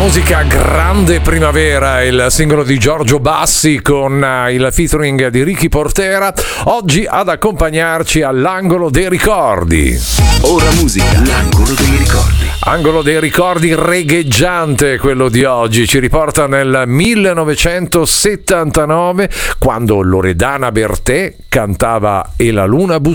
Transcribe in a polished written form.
musica grande primavera, il singolo di Giorgio Bassi con il featuring di Ricky Portera, oggi ad accompagnarci all'angolo dei ricordi. Ora musica, l'angolo dei ricordi. Angolo dei ricordi regheggiante quello di oggi, ci riporta nel 1979 quando Loredana Bertè cantava E la luna bussò.